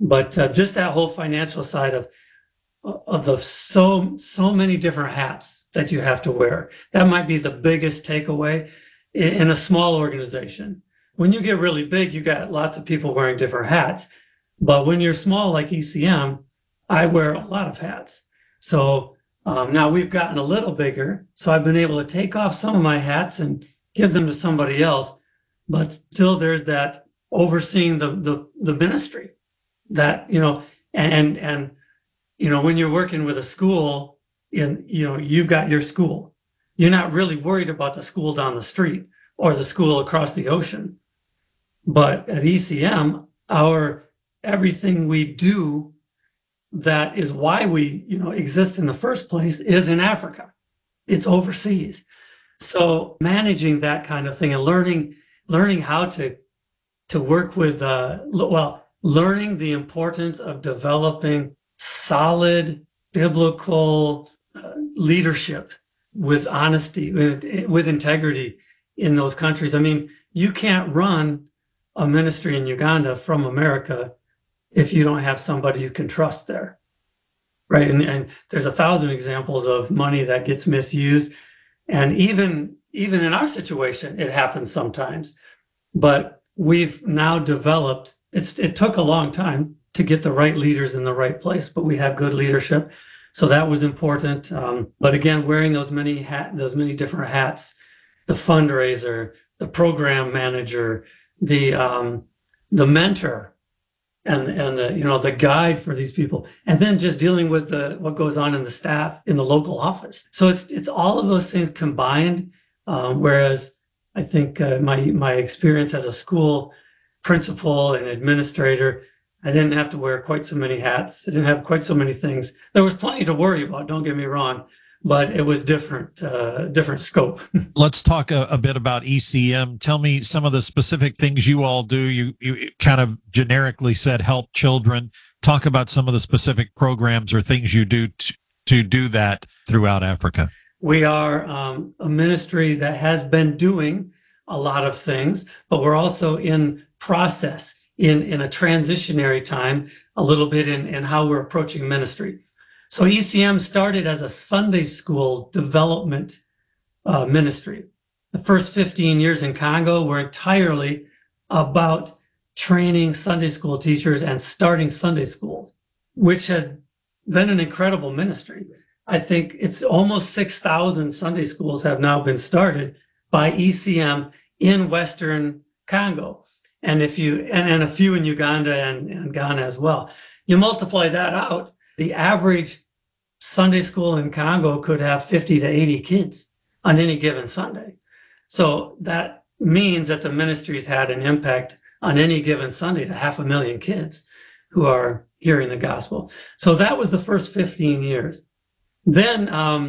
But just that whole financial side of the so many different hats that you have to wear. That might be the biggest takeaway in a small organization. When you get really big, you got lots of people wearing different hats. But when you're small like ECM, I wear a lot of hats. So now we've gotten a little bigger. So I've been able to take off some of my hats and give them to somebody else. But still there's that overseeing the ministry that, and when you're working with a school you've got your school, you're not really worried about the school down the street or the school across the ocean. But at ECM, everything we do, that is why we, exist in the first place, is in Africa. It's overseas. So managing that kind of thing and learning how to work with, learning the importance of developing solid biblical leadership with honesty, with integrity in those countries. I mean, you can't run a ministry in Uganda from America if you don't have somebody you can trust there, right? And there's 1,000 examples of money that gets misused. And even in our situation, it happens sometimes. But we've now developed, it took a long time to get the right leaders in the right place, but we have good leadership. So that was important. But again, wearing those many different hats, the fundraiser, the program manager, the mentor, and the guide for these people, and then just dealing with what goes on in the staff in the local office. So it's all of those things combined. Whereas I think my experience as a school principal and administrator, I didn't have to wear quite so many hats. I didn't have quite so many things. There was plenty to worry about, don't get me wrong, but it was different scope. Let's talk a bit about ECM. Tell me some of the specific things you all do. You kind of generically said help children. Talk about some of the specific programs or things you do to do that throughout Africa. We are a ministry that has been doing a lot of things, but we're also in process, in a transitionary time, a little bit in how we're approaching ministry. So ECM started as a Sunday school development ministry. The first 15 years in Congo were entirely about training Sunday school teachers and starting Sunday school, which has been an incredible ministry. I think it's almost 6,000 Sunday schools have now been started by ECM in Western Congo. And a few in Uganda and Ghana as well. You multiply that out, the average Sunday school in Congo could have 50 to 80 kids on any given Sunday. So that means that the ministry's had an impact on any given Sunday to 500,000 kids who are hearing the gospel. So that was the first 15 years. Then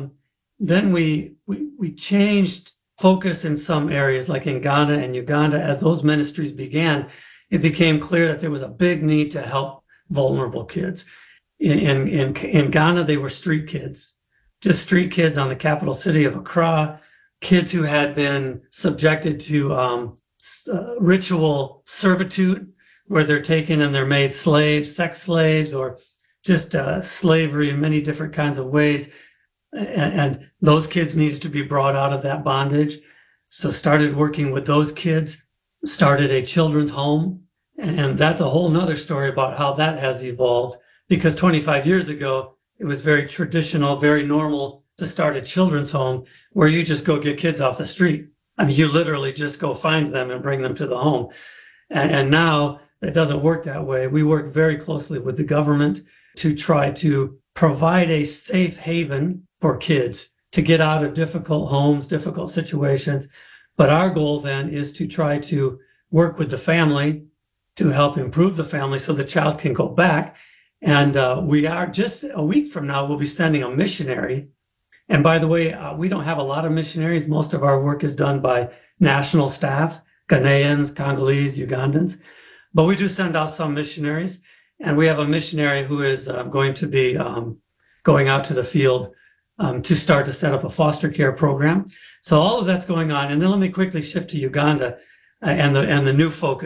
we changed focus in some areas, like in Ghana and Uganda. As those ministries began, it became clear that there was a big need to help vulnerable kids. In Ghana, they were street kids, just street kids on the capital city of Accra, kids who had been subjected to ritual servitude, where they're taken and they're made slaves, sex slaves, or just slavery in many different kinds of ways. And those kids needed to be brought out of that bondage. So started working with those kids, started a children's home. And that's a whole nother story about how that has evolved, because 25 years ago, it was very traditional, very normal to start a children's home where you just go get kids off the street. I mean, you literally just go find them and bring them to the home. And now it doesn't work that way. We work very closely with the government to try to provide a safe haven for kids to get out of difficult homes, difficult situations. But our goal then is to try to work with the family to help improve the family so the child can go back. And we are, just a week from now, we'll be sending a missionary. And by the way, we don't have a lot of missionaries. Most of our work is done by national staff, Ghanaians, Congolese, Ugandans. But we do send out some missionaries. And we have a missionary who is going to be going out to the field to start to set up a foster care program. So all of that's going on. And then let me quickly shift to Uganda and the new focus.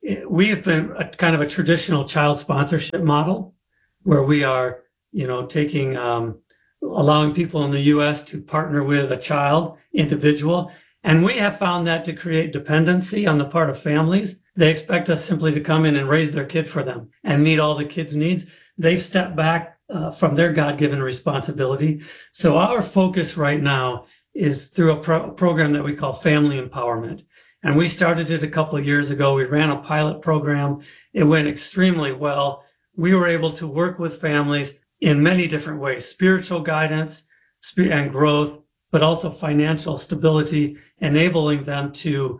we have been a kind of a traditional child sponsorship model where we are, taking, allowing people in the U.S. to partner with a child individual. And we have found that to create dependency on the part of families. They expect us simply to come in and raise their kid for them and meet all the kids' needs. They've stepped back from their God-given responsibility. So our focus right now is through a program that we call Family Empowerment. And we started it a couple of years ago. We ran a pilot program. It went extremely well. We were able to work with families in many different ways, spiritual guidance and growth, but also financial stability, enabling them to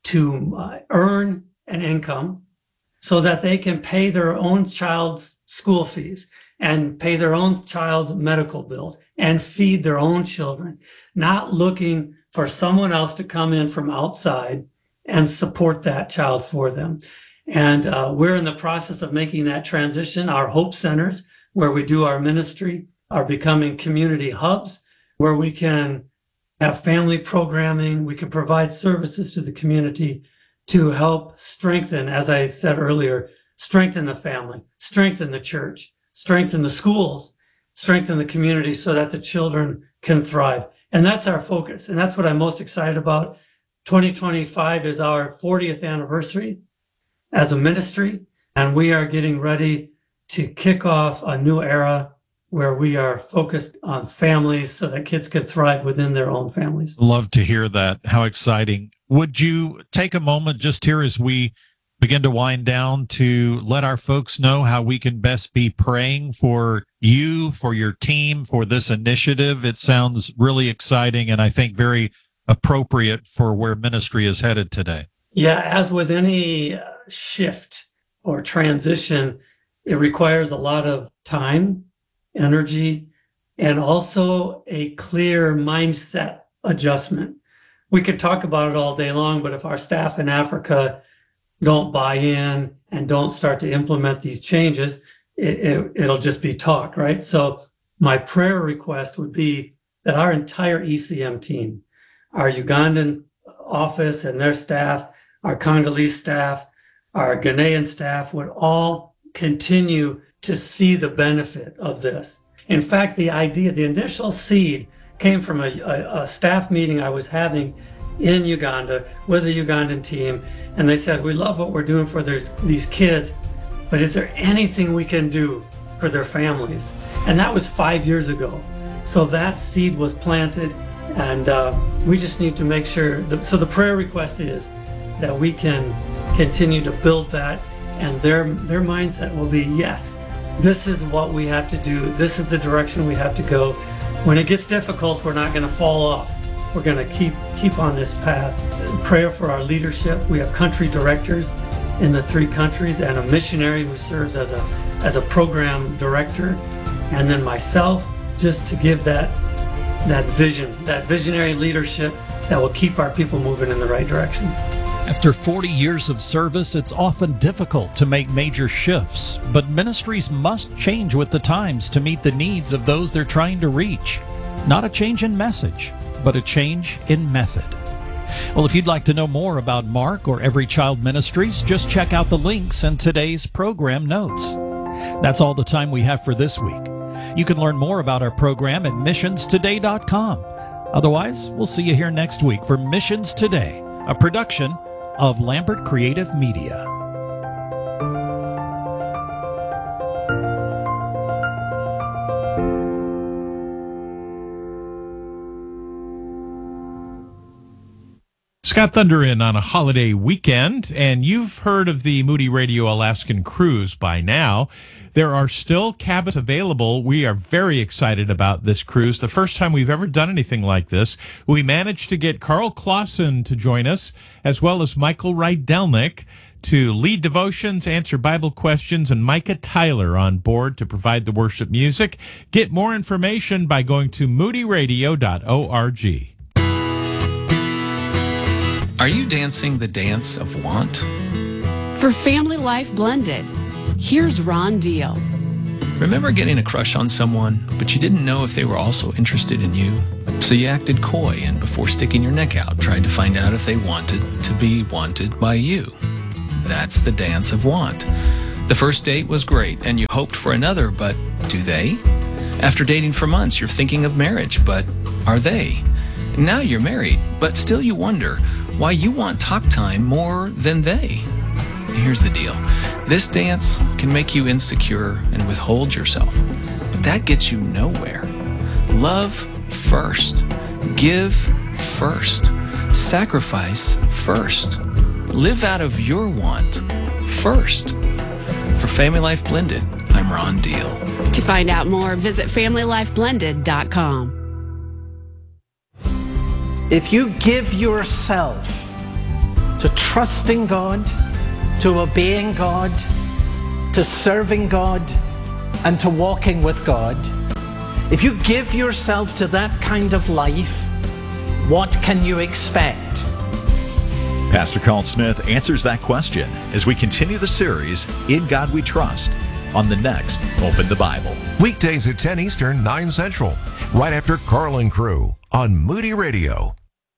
earn an income so that they can pay their own child's school fees and pay their own child's medical bills and feed their own children, not looking for someone else to come in from outside and support that child for them. And we're in the process of making that transition. Our Hope Centers, where we do our ministry, are becoming community hubs where we can have family programming. We can provide services to the community to help strengthen, as I said earlier, strengthen the family, strengthen the church, strengthen the schools, strengthen the community so that the children can thrive. And that's our focus. And that's what I'm most excited about. 2025 is our 40th anniversary as a ministry, and we are getting ready to kick off a new era where we are focused on families so that kids can thrive within their own families. Love to hear that. How exciting. Would you take a moment just here as we begin to wind down to let our folks know how we can best be praying for you, for your team, for this initiative? It sounds really exciting and I think very appropriate for where ministry is headed today. Yeah, as with any shift or transition, it requires a lot of time, energy, and also a clear mindset adjustment. We could talk about it all day long, but if our staff in Africa don't buy in and don't start to implement these changes, it'll just be talk, right? So my prayer request would be that our entire ECM team, our Ugandan office and their staff, our Congolese staff, our Ghanaian staff would all continue to see the benefit of this. In fact, the initial seed came from a staff meeting I was having in Uganda with the Ugandan team. And they said, we love what we're doing for these kids, but is there anything we can do for their families? And that was 5 years ago. So that seed was planted, and we just need to make sure. So the prayer request is that we can continue to build that, and their mindset will be, yes, this is what we have to do. This is the direction we have to go. When it gets difficult, we're not going to fall off. We're going to keep on this path. Prayer for our leadership. We have country directors in the 3 countries and a missionary who serves as a program director, and then myself, just to give that vision, that visionary leadership that will keep our people moving in the right direction. After 40 years of service, it's often difficult to make major shifts, but ministries must change with the times to meet the needs of those they're trying to reach. Not a change in message, but a change in method. Well, if you'd like to know more about Mark or Every Child Ministries, just check out the links in today's program notes. That's all the time we have for this week. You can learn more about our program at missionstoday.com. Otherwise, we'll see you here next week for Missions Today, a production of Lambert Creative Media. Scott Thunder in on a holiday weekend, and you've heard of the Moody Radio Alaskan Cruise by now. There are still cabins available. We are very excited about this cruise. The first time we've ever done anything like this. We managed to get Carl Clausen to join us, as well as Michael Rydelnik to lead devotions, answer Bible questions, and Micah Tyler on board to provide the worship music. Get more information by going to moodyradio.org. Are you dancing the dance of want? For Family Life Blended, here's Ron Deal. Remember getting a crush on someone, but you didn't know if they were also interested in you? So you acted coy and before sticking your neck out, tried to find out if they wanted to be wanted by you. That's the dance of want. The first date was great, and you hoped for another, but do they? After dating for months, you're thinking of marriage, but are they? Now you're married, but still you wonder why you want talk time more than they. Here's the deal. This dance can make you insecure and withhold yourself, but that gets you nowhere. Love first. Give first. Sacrifice first. Live out of your want first. For Family Life Blended, I'm Ron Deal. To find out more, visit FamilyLifeBlended.com. If you give yourself to trusting God, to obeying God, to serving God, and to walking with God, if you give yourself to that kind of life, what can you expect? Pastor Carl Smith answers that question as we continue the series, In God We Trust, on the next Open the Bible. Weekdays at 10 Eastern, 9 Central, right after Carl and Crew on Moody Radio.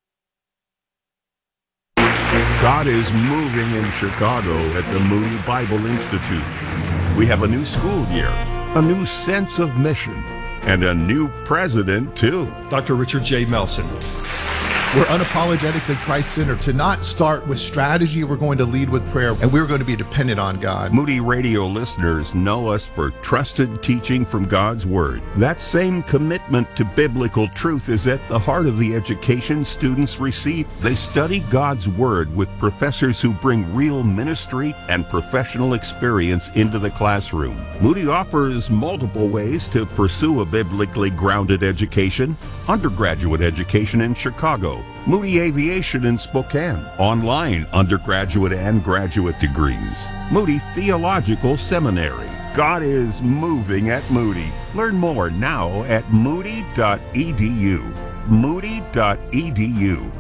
God is moving in Chicago at the Moody Bible Institute. We have a new school year, a new sense of mission, and a new president, too. Dr. Richard J. Melson. We're unapologetically Christ-centered. To not start with strategy, we're going to lead with prayer, and we're going to be dependent on God. Moody Radio listeners know us for trusted teaching from God's Word. That same commitment to biblical truth is at the heart of the education students receive. They study God's Word with professors who bring real ministry and professional experience into the classroom. Moody offers multiple ways to pursue a biblically grounded education. Undergraduate education in Chicago, Moody Aviation in Spokane, online undergraduate and graduate degrees, Moody Theological Seminary. God is moving at Moody. Learn more now at moody.edu. Moody.edu.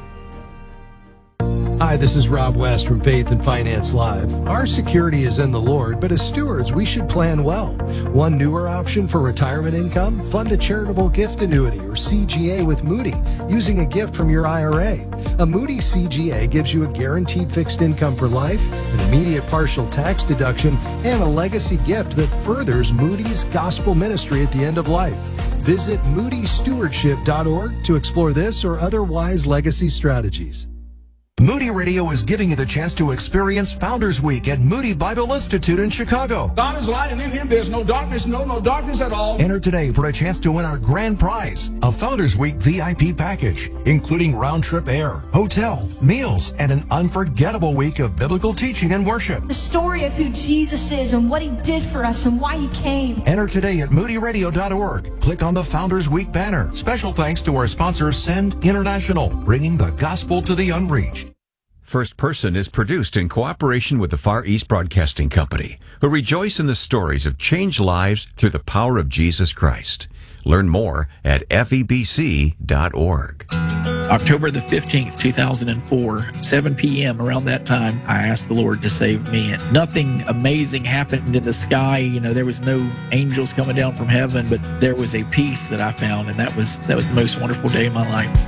Hi, this is Rob West from Faith and Finance Live. Our security is in the Lord, but as stewards, we should plan well. One newer option for retirement income? Fund a charitable gift annuity or CGA with Moody using a gift from your IRA. A Moody CGA gives you a guaranteed fixed income for life, an immediate partial tax deduction, and a legacy gift that furthers Moody's gospel ministry at the end of life. Visit moodystewardship.org to explore this or other wise legacy strategies. Moody Radio is giving you the chance to experience Founders Week at Moody Bible Institute in Chicago. God is light, and in Him there's no darkness, no darkness at all. Enter today for a chance to win our grand prize, a Founders Week VIP package, including round-trip air, hotel, meals, and an unforgettable week of biblical teaching and worship. The story of who Jesus is and what He did for us and why He came. Enter today at moodyradio.org. Click on the Founders Week banner. Special thanks to our sponsor, Send International, bringing the gospel to the unreached. First Person is produced in cooperation with the Far East Broadcasting Company, who rejoice in the stories of changed lives through the power of Jesus Christ. Learn more at febc.org. October the 15th, 2004, 7 p.m. around that time, I asked the Lord to save me. And nothing amazing happened in the sky. You know, there was no angels coming down from heaven, but there was a peace that I found, and that was the most wonderful day of my life.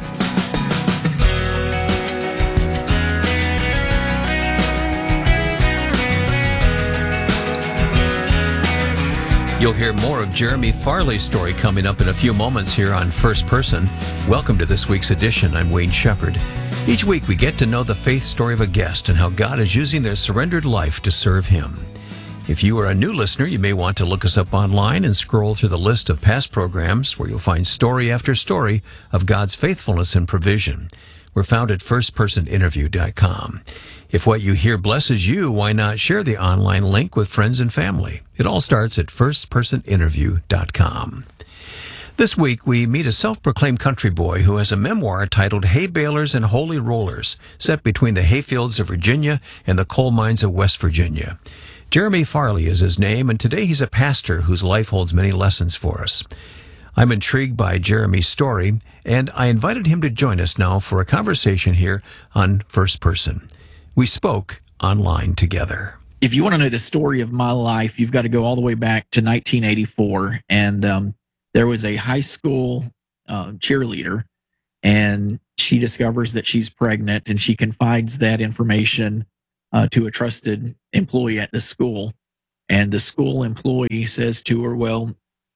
You'll hear more of Jeremy Farley's story coming up in a few moments here on First Person. Welcome to this week's edition. I'm Wayne Shepherd. Each week we get to know the faith story of a guest and how God is using their surrendered life to serve Him. If you are a new listener, you may want to look us up online and scroll through the list of past programs where you'll find story after story of God's faithfulness and provision. We're found at firstpersoninterview.com. If what you hear blesses you, why not share the online link with friends and family? It all starts at firstpersoninterview.com. This week, we meet a self-proclaimed country boy who has a memoir titled Hay Balers and Holy Rollers, set between the hayfields of Virginia and the coal mines of West Virginia. Jeremy Farley is his name, and today he's a pastor whose life holds many lessons for us. I'm intrigued by Jeremy's story, and I invited him to join us now for a conversation here on First Person. We spoke online together. If you want to know the story of my life, you've got to go all the way back to 1984. And there was a high school cheerleader, and she discovers that she's pregnant, and she confides that information to a trusted employee at the school. And the school employee says to her, well,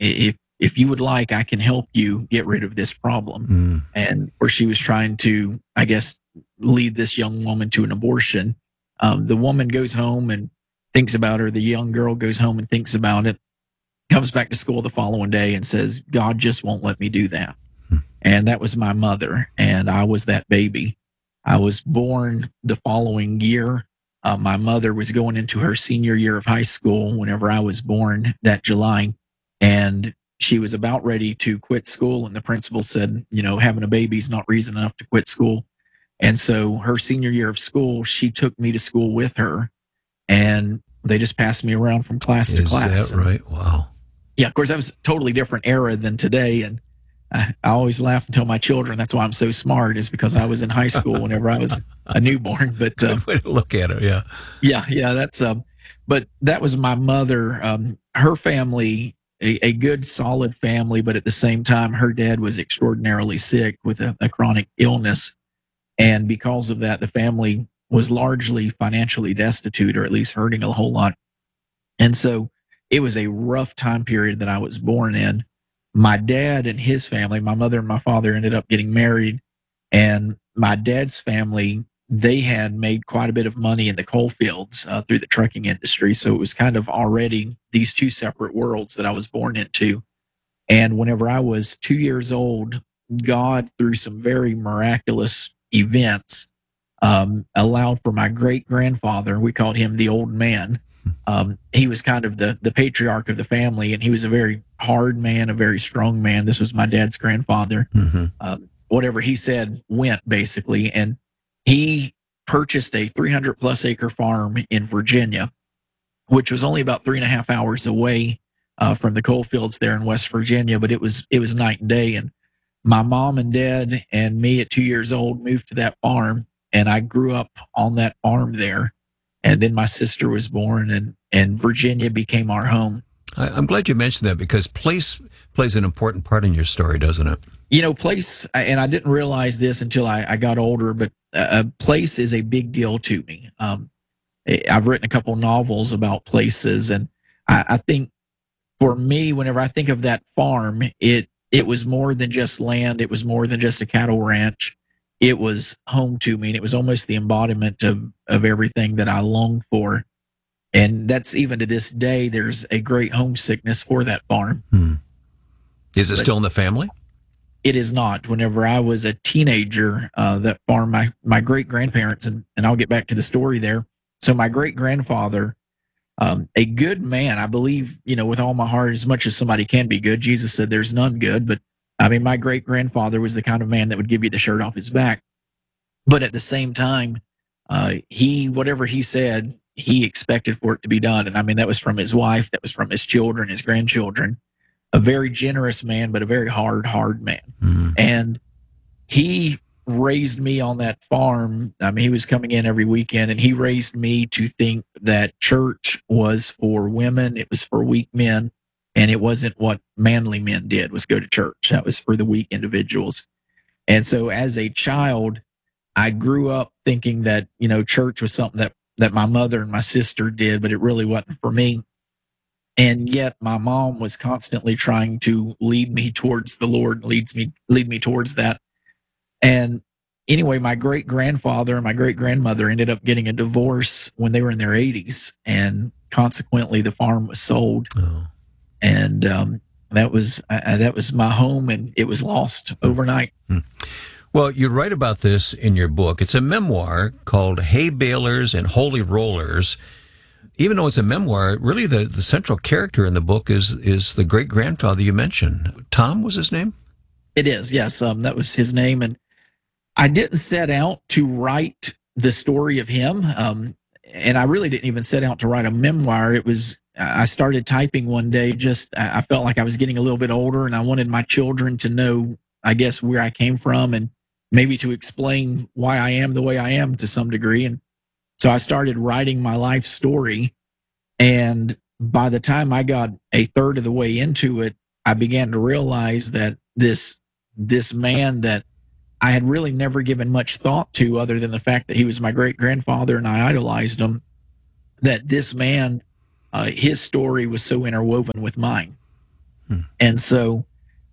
if you would like, I can help you get rid of this problem. And where she was trying to, I guess, lead this young woman to an abortion. The woman goes home and thinks about her. The young girl goes home and thinks about it, comes back to school the following day and says, God just won't let me do that. And that was my mother. And I was that baby. I was born the following year. My mother was going into her senior year of high school whenever I was born that July. And she was about ready to quit school. And the principal said, having a baby is not reason enough to quit school. And so her senior year of school, she took me to school with her. And they just passed me around from class to class. Is that right? Wow. Yeah, of course, that was a totally different era than today. And I always laugh and tell my children that's why I'm so smart, is because I was in high school whenever I was a newborn. But good way to look at it, yeah. Yeah, that's but that was my mother. Her family, a good, solid family, but at the same time, her dad was extraordinarily sick with a chronic illness. And because of that, the family was largely financially destitute, or at least hurting a whole lot. And so it was a rough time period that I was born in. My dad and his family, my mother and my father, ended up getting married. And my dad's family, they had made quite a bit of money in the coal fields through the trucking industry. So it was kind of already these two separate worlds that I was born into. And whenever I was 2 years old, God, through some very miraculous events, allowed for my great-grandfather, we called him the old man. He was kind of the patriarch of the family, and he was a very hard man, a very strong man. This was my dad's grandfather. Whatever he said went, basically. And he purchased a 300-plus acre farm in Virginia, which was only about 3.5 hours away from the coal fields there in West Virginia, but it was night and day. And my mom and dad and me at 2 years old moved to that farm, and I grew up on that farm there. And then my sister was born, and Virginia became our home. I'm glad you mentioned that, because place plays an important part in your story, doesn't it? Place, and I didn't realize this until I got older, but place is a big deal to me. I've written a couple novels about places, and I think for me, whenever I think of that farm, it was more than just land. It was more than just a cattle ranch. It was home to me, and it was almost the embodiment of everything that I longed for. And that's, even to this day, there's a great homesickness for that farm. Is it still in the family? It is not. Whenever I was a teenager, that farm, my great-grandparents, and I'll get back to the story there. So my great-grandfather, a good man, I believe, with all my heart, as much as somebody can be good. Jesus said there's none good, but I mean, my great-grandfather was the kind of man that would give you the shirt off his back. But at the same time, whatever he said, he expected for it to be done. And I mean, that was from his wife, that was from his children, his grandchildren. A very generous man, but a very hard man. And he raised me on that farm. I mean, he was coming in every weekend, and he raised me to think that church was for women. It was for weak men. And it wasn't what manly men did, was go to church. That was for the weak individuals. And so as a child, I grew up thinking that, church was something that my mother and my sister did, but it really wasn't for me. And yet my mom was constantly trying to lead me towards the Lord, lead me towards that. And anyway, my great-grandfather and my great-grandmother ended up getting a divorce when they were in their 80s. And consequently, the farm was sold. And that was my home, and it was lost overnight. Well, you write about this in your book. It's a memoir called Hay Balers and Holy Rollers. Even though it's a memoir, really the central character in the book is the great-grandfather you mentioned. Tom was his name? It is, yes. That was his name. And I didn't set out to write the story of him. And I really didn't even set out to write a memoir. I started typing one day, I felt like I was getting a little bit older, and I wanted my children to know, I guess, where I came from, and maybe to explain why I am the way I am to some degree. And so I started writing my life story. And by the time I got a third of the way into it, I began to realize that this man that I had really never given much thought to, other than the fact that he was my great grandfather and I idolized him, that this man, his story was so interwoven with mine. And so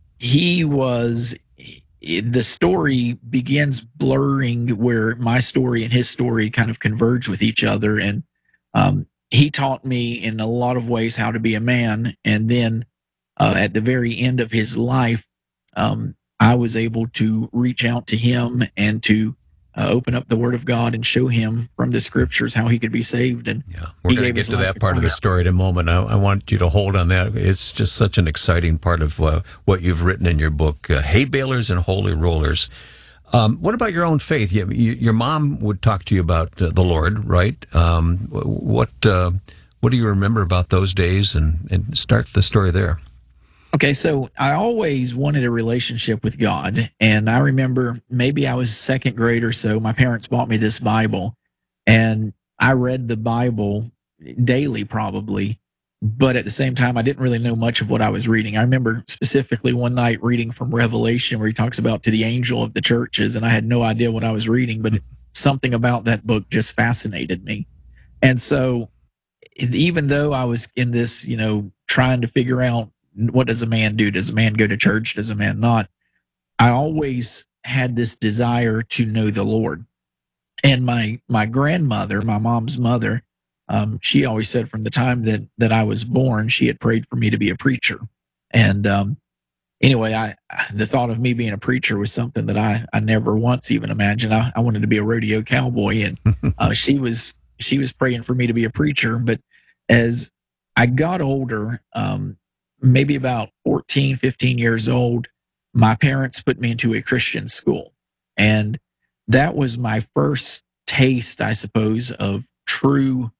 the story begins blurring where my story and his story kind of converge with each other. And he taught me in a lot of ways how to be a man. And then at the very end of his life, I was able to reach out to him and to open up the Word of God and show him from the Scriptures how he could be saved. And we're going to get to that part of the story in a moment. I want you to hold on that. It's just such an exciting part of what you've written in your book, Hay Balers and Holy Rollers. What about your own faith? Your mom would talk to you about the Lord, right? What do you remember about those days? And start the story there. Okay, so I always wanted a relationship with God, and I remember maybe I was second grade or so, my parents bought me this Bible, and I read the Bible daily probably, but at the same time, I didn't really know much of what I was reading. I remember specifically one night reading from Revelation where he talks about to the angel of the churches, and I had no idea what I was reading, but something about that book just fascinated me. And so even though I was in this, trying to figure out, what does a man do? Does a man go to church? Does a man not? I always had this desire to know the Lord. And my grandmother, my mom's mother, she always said from the time that I was born, she had prayed for me to be a preacher. And anyway, the thought of me being a preacher was something that I never once even imagined. I wanted to be a rodeo cowboy, and she was praying for me to be a preacher. But as I got older, maybe about 14, 15 years old, my parents put me into a Christian school. And that was my first taste, I suppose, of true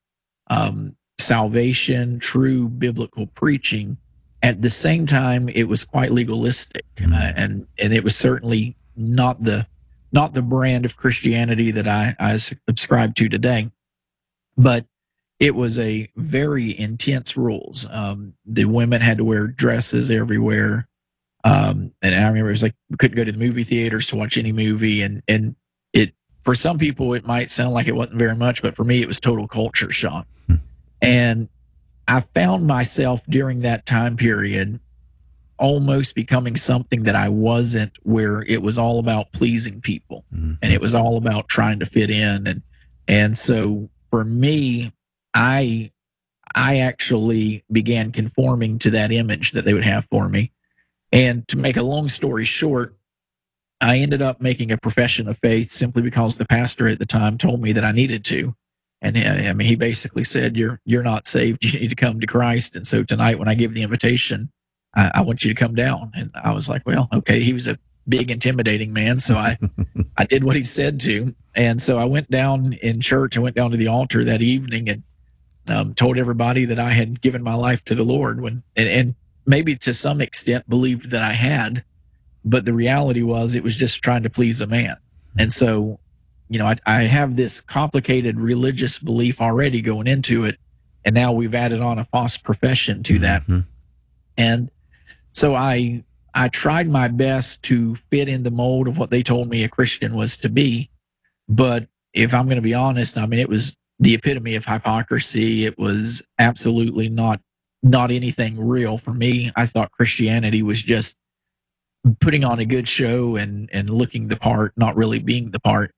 salvation, true biblical preaching. At the same time, it was quite legalistic, and it was certainly not the brand of Christianity that I subscribe to today. But it was a very intense rules. The women had to wear dresses everywhere. And I remember it was like, we couldn't go to the movie theaters to watch any movie. And it, for some people, it might sound like it wasn't very much, but for me, it was total culture shock. And I found myself during that time period almost becoming something that I wasn't, where it was all about pleasing people and it was all about trying to fit in. And so for me, I actually began conforming to that image that they would have for me. And to make a long story short, I ended up making a profession of faith simply because the pastor at the time told me that I needed to. And I mean, he basically said, you're not saved. You need to come to Christ. And so tonight when I give the invitation, I want you to come down. And I was like, well, okay. He was a big, intimidating man. So I did what he said to. And so I went down in church. I went down to the altar that evening and told everybody that I had given my life to the Lord, and maybe to some extent believed that I had, but the reality was it was just trying to please a man. And so, I have this complicated religious belief already going into it, and now we've added on a false profession to that. And so I tried my best to fit in the mold of what they told me a Christian was to be. But if I'm going to be honest, I mean, it was the epitome of hypocrisy. It was absolutely not anything real for me. I thought Christianity was just putting on a good show and looking the part, not really being the part.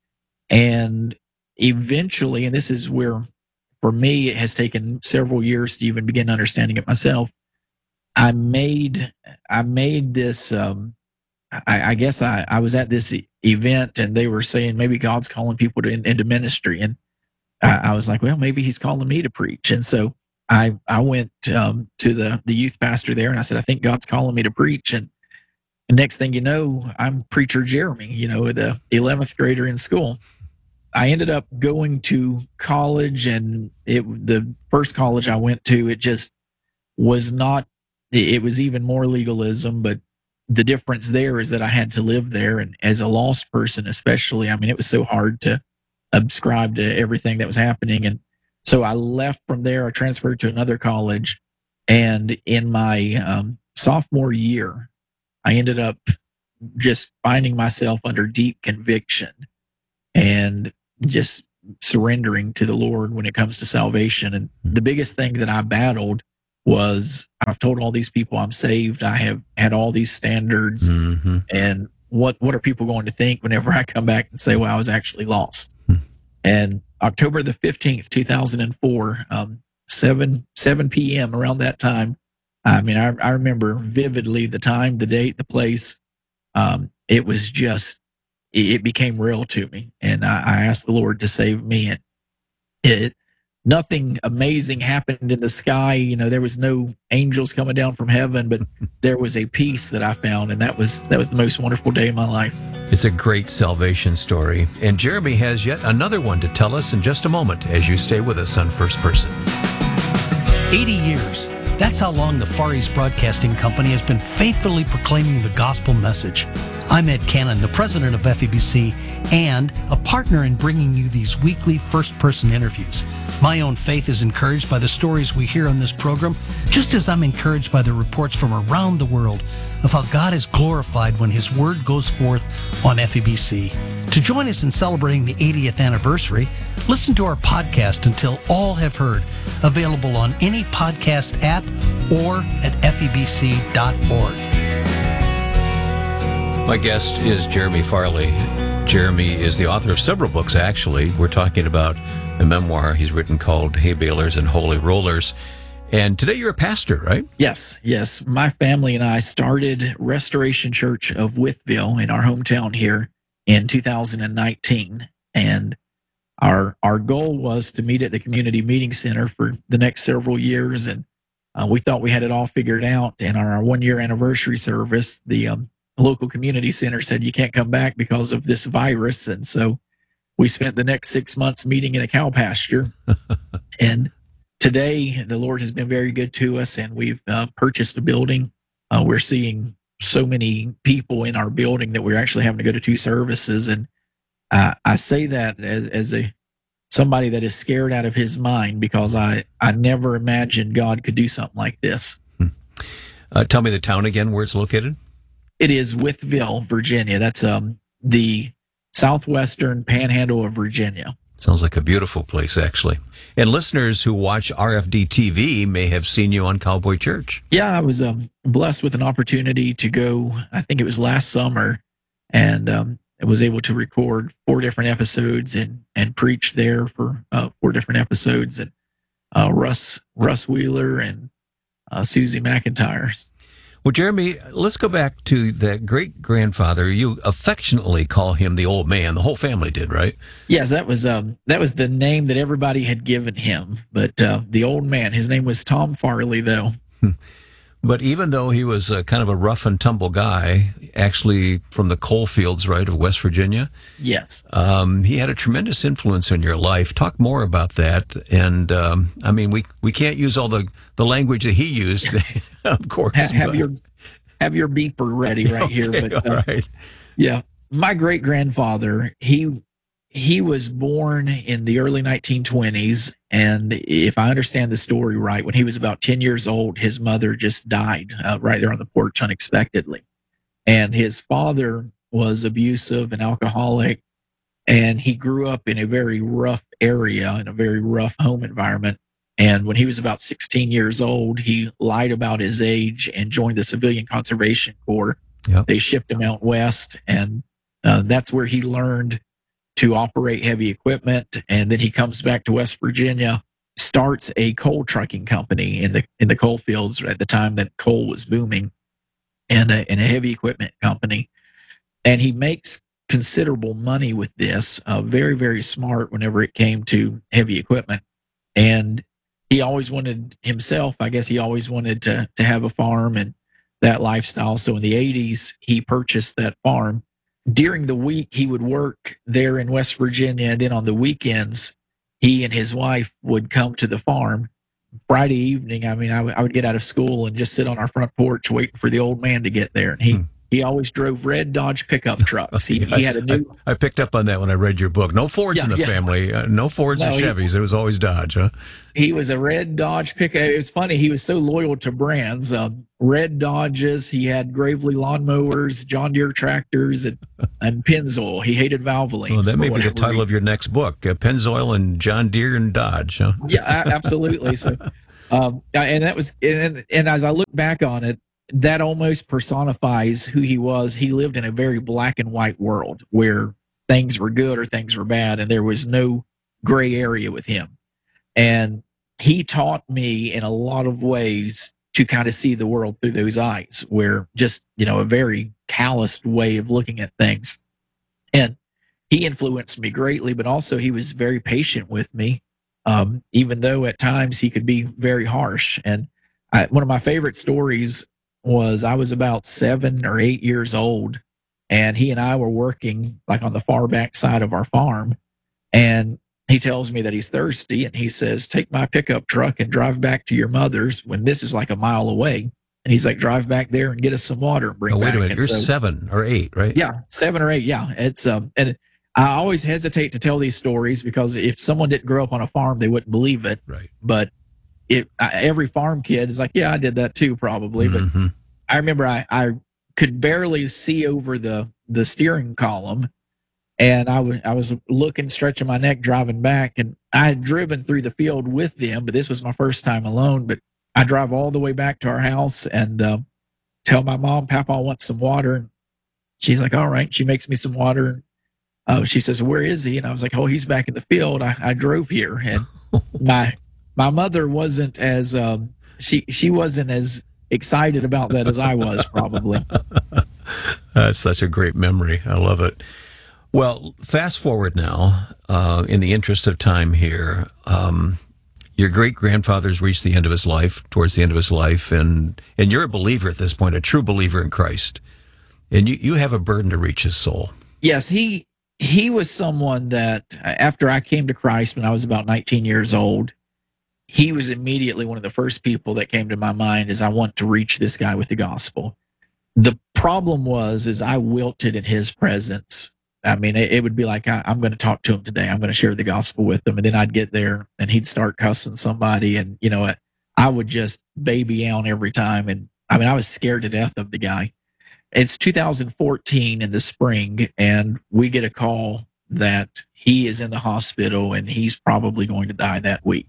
And eventually, and this is where, for me, it has taken several years to even begin understanding it myself. I made this, I guess I was at this event and they were saying maybe God's calling people into ministry. And I was like, well, maybe he's calling me to preach. And so I went to the youth pastor there and I said, I think God's calling me to preach. And the next thing you know, I'm preacher Jeremy, the 11th grader in school. I ended up going to college, and the first college I went to, it just was not, it was even more legalism, but the difference there is that I had to live there. And as a lost person, especially, I mean, it was so hard to subscribe to everything that was happening. And so I left from there. I transferred to another college. And in my sophomore year, I ended up just finding myself under deep conviction and just surrendering to the Lord when it comes to salvation. And the biggest thing that I battled was, I've told all these people I'm saved. I have had all these standards. And what are people going to think whenever I come back and say, well, I was actually lost? And October the 15th, 2004, 7 p.m., around that time, I mean, I remember vividly the time, the date, the place. It was just, it became real to me. And I asked the Lord to save me. And nothing amazing happened in the sky. You know, there was no angels coming down from heaven, but there was a peace that I found. And that was the most wonderful day of my life. It's a great salvation story. And Jeremy has yet another one to tell us in just a moment as you stay with us on First Person. 80 years. That's how long the Far East Broadcasting Company has been faithfully proclaiming the gospel message. I'm Ed Cannon, the president of FEBC and a partner in bringing you these weekly first-person interviews. My own faith is encouraged by the stories we hear on this program, just as I'm encouraged by the reports from around the world of how God is glorified when His Word goes forth on FEBC. To join us in celebrating the 80th anniversary, listen to our podcast, Until All Have Heard, available on any podcast app or at febc.org. My guest is Jeremy Farley. Jeremy is the author of several books, actually. We're talking about a memoir he's written called Hay Balers and Holy Rollers. And today you're a pastor, right? Yes. My family and I started Restoration Church of Wytheville in our hometown here in 2019. And our goal was to meet at the Community Meeting Center for the next several years. And we thought we had it all figured out. And on our 1-year anniversary service, the local community center said, you can't come back because of this virus. And so we spent the next 6 months meeting in a cow pasture. And today, the Lord has been very good to us, and we've purchased a building. We're seeing so many people in our building that we're actually having to go to 2 services. And I say that as somebody that is scared out of his mind, because I never imagined God could do something like this. Tell me the town again, where it's located. It is Wytheville, Virginia. That's the southwestern panhandle of Virginia. Sounds like a beautiful place, actually. And listeners who watch RFD TV may have seen you on Cowboy Church. Yeah, I was blessed with an opportunity to go, I think it was last summer, and I was able to record 4 different episodes and preach there for 4 different episodes. And Russ Wheeler and Susie McIntyre. Well, Jeremy, let's go back to that great-grandfather. You affectionately call him the old man. The whole family did, right? Yes, that was the name that everybody had given him. But the old man, his name was Tom Farley, though. But even though he was kind of a rough and tumble guy, actually from the coal fields, right, of West Virginia. Yes. He had a tremendous influence in your life. Talk more about that. And, I mean, we can't use all the language that he used, of course. Have your beeper ready right here. But, all right. Yeah. My great-grandfather, he was born in the early 1920s, and if I understand the story right, when he was about 10 years old, his mother just died right there on the porch unexpectedly. And his father was abusive and alcoholic, and he grew up in a very rough area, in a very rough home environment. And when he was about 16 years old, he lied about his age and joined the Civilian Conservation Corps. Yep. They shipped him out west, and that's where he learned to operate heavy equipment. And then he comes back to West Virginia, starts a coal trucking company in the coal fields at the time that coal was booming, and a heavy equipment company. And he makes considerable money with this, very, very smart whenever it came to heavy equipment. And he always wanted himself, I guess he always wanted to have a farm and that lifestyle. So in the 80s, he purchased that farm. During the week, he would work there in West Virginia, and then on the weekends, he and his wife would come to the farm. Friday evening, I mean, I would get out of school and just sit on our front porch waiting for the old man to get there. And He always drove red Dodge pickup trucks. He had a new. I picked up on that when I read your book. No Fords in the family. No Fords or Chevys. It was always Dodge, huh? He was a red Dodge pickup. It was funny. He was so loyal to brands. Red Dodges. He had Gravely lawnmowers, John Deere tractors, and Pennzoil. He hated Valvoline. Oh, that may be the title of your next book: Pennzoil and John Deere and Dodge. Huh? Yeah, absolutely. So, and that was, and as I look back on it, that almost personifies who he was. He lived in a very black and white world where things were good or things were bad, and there was no gray area with him. And he taught me in a lot of ways to kind of see the world through those eyes, where just, a very calloused way of looking at things. And he influenced me greatly, but also he was very patient with me, even though at times he could be very harsh. And one of my favorite stories was I was about 7 or 8 years old, and he and I were working like on the far back side of our farm, and he tells me that he's thirsty, and he says, "Take my pickup truck and drive back to your mother's," when this is like a mile away. And he's like, "Drive back there and get us some water and bring back." Wait a minute, you're 7 or 8, right? Yeah, 7 or 8. Yeah, it's and I always hesitate to tell these stories because if someone didn't grow up on a farm, they wouldn't believe it. Right. But every farm kid is like, "Yeah, I did that too, probably." Mm-hmm. But I remember I could barely see over the steering column, and I was looking, stretching my neck, driving back, and I had driven through the field with them, but this was my first time alone. But I drive all the way back to our house and tell my mom, "Papa wants some water." And she's like, "All right." She makes me some water. And she says, "Where is he?" And I was like, "Oh, he's back in the field. I drove here." And my mother wasn't as she wasn't as excited about that as I was, probably. That's such a great memory. I love it. Well, fast forward now, in the interest of time here. Your great-grandfather's reached the end of his life, towards the end of his life, and you're a believer at this point, a true believer in Christ. And you have a burden to reach his soul. Yes, he was someone that, after I came to Christ when I was about 19 years old, he was immediately one of the first people that came to my mind as I want to reach this guy with the gospel. The problem is I wilted in his presence. I mean, it would be like, I'm going to talk to him today. I'm going to share the gospel with him. And then I'd get there and he'd start cussing somebody. And, I would just baby out every time. And I mean, I was scared to death of the guy. It's 2014 in the spring, and we get a call that he is in the hospital and he's probably going to die that week.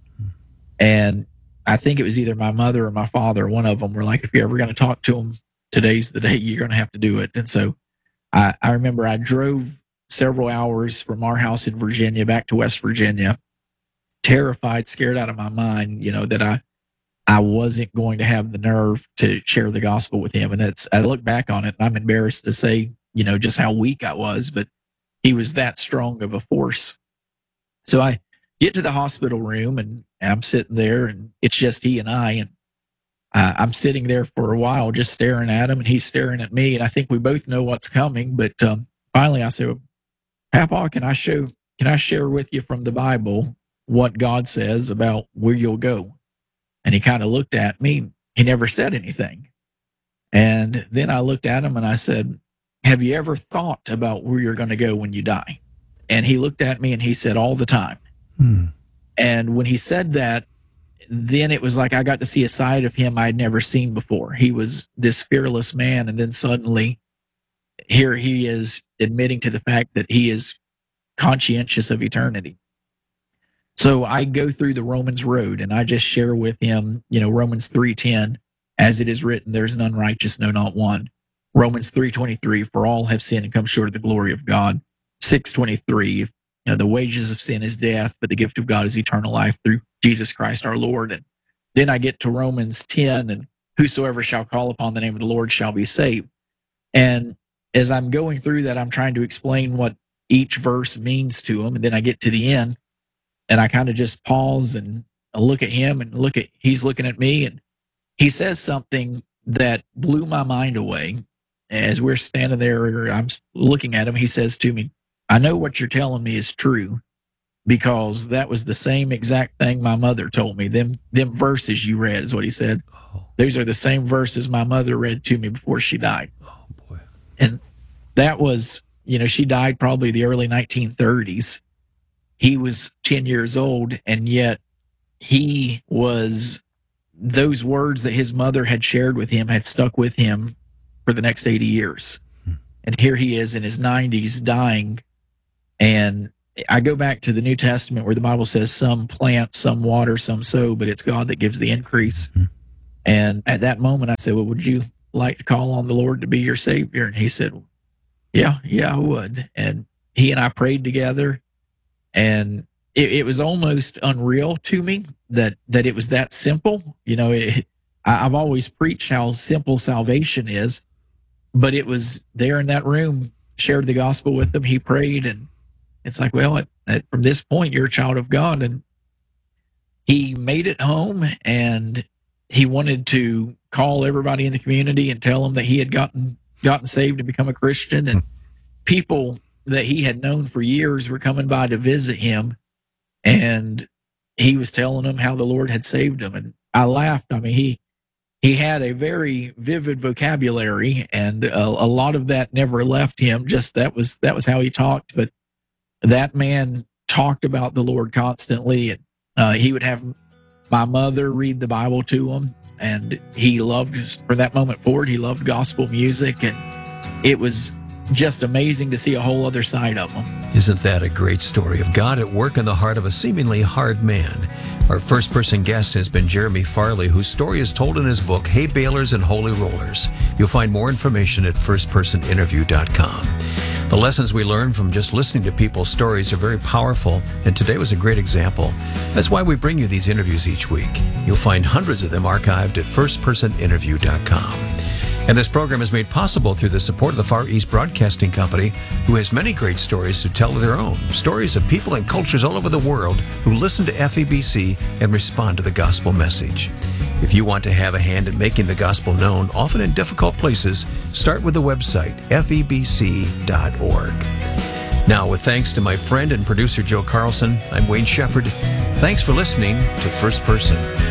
And I think it was either my mother or my father, one of them, were like, "If you're ever going to talk to him, today's the day you're going to have to do it." And so I remember I drove several hours from our house in Virginia back to West Virginia, terrified, scared out of my mind, that I wasn't going to have the nerve to share the gospel with him. And I look back on it and I'm embarrassed to say, just how weak I was, but he was that strong of a force. So I get to the hospital room and I'm sitting there and it's just he and I, and I'm sitting there for a while just staring at him and he's staring at me. And I think we both know what's coming. But finally I said, "Papa, can I share with you from the Bible what God says about where you'll go?" And he kind of looked at me. He never said anything. And then I looked at him and I said, "Have you ever thought about where you're going to go when you die?" And he looked at me and he said, "All the time." And when he said that, then it was like I got to see a side of him I'd never seen before. He was this fearless man. And then suddenly here he is admitting to the fact that he is conscientious of eternity. So I go through the Romans road and I just share with him, Romans 3:10, "As it is written, there's none righteous, no, not one." Romans 3:23, "For all have sinned and come short of the glory of God." 6:23, "The wages of sin is death, but the gift of God is eternal life through Jesus Christ our Lord." And then I get to Romans 10, and "Whosoever shall call upon the name of the Lord shall be saved." And as I'm going through that, I'm trying to explain what each verse means to him. And then I get to the end and I kind of just pause and I look at him and he's looking at me, and he says something that blew my mind away. As we're standing there, I'm looking at him. He says to me, "I know what you're telling me is true, because that was the same exact thing my mother told me. Them verses you read," is what he said. "Those are the same verses my mother read to me before she died." And that was, she died probably the early 1930s. He was 10 years old, and yet those words that his mother had shared with him had stuck with him for the next 80 years. And here he is in his 90s dying. And I go back to the New Testament where the Bible says some plant, some water, some sow, but it's God that gives the increase. And at that moment I said, well, would you like to call on the Lord to be your Savior? And he said, yeah, I would. And he and I prayed together, and it was almost unreal to me that it was that simple. I've always preached how simple salvation is, but it was there in that room, shared the gospel with them. He prayed, and it's like, well, from this point, you're a child of God. And he made it home, and he wanted to call everybody in the community and tell them that he had gotten saved and become a Christian. And people that he had known for years were coming by to visit him, and he was telling them how the Lord had saved him. And I laughed. I mean, he had a very vivid vocabulary, and a lot of that never left him. Just that was how he talked. But that man talked about the Lord constantly, and he would have my mother read the Bible to him, and he loved, from that moment forward, he loved gospel music, and it was just amazing to see a whole other side of him. Isn't that a great story of God at work in the heart of a seemingly hard man? Our first-person guest has been Jeremy Farley, whose story is told in his book, Hay Balers and Holy Rollers. You'll find more information at firstpersoninterview.com. The lessons we learn from just listening to people's stories are very powerful, and today was a great example. That's why we bring you these interviews each week. You'll find hundreds of them archived at firstpersoninterview.com. And this program is made possible through the support of the Far East Broadcasting Company, who has many great stories to tell of their own. Stories of people and cultures all over the world who listen to FEBC and respond to the gospel message. If you want to have a hand in making the gospel known, often in difficult places, start with the website, febc.org. Now, with thanks to my friend and producer Joe Carlson, I'm Wayne Shepherd. Thanks for listening to First Person.